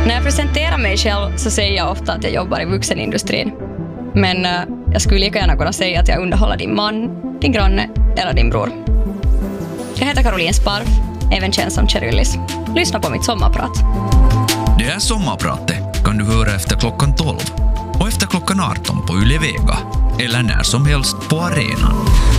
När jag presenterar mig själv så säger jag ofta att jag jobbar i vuxenindustrin. Men jag skulle lika gärna kunna säga att jag underhåller din man, din granne eller din bror. Jag heter Caroline Sparf, även känd som Cheryllis. Lyssna på mitt sommarprat. Det här sommarpratet kan du höra efter klockan 12 och efter klockan 18 på Yle Vega eller när som helst på arenan.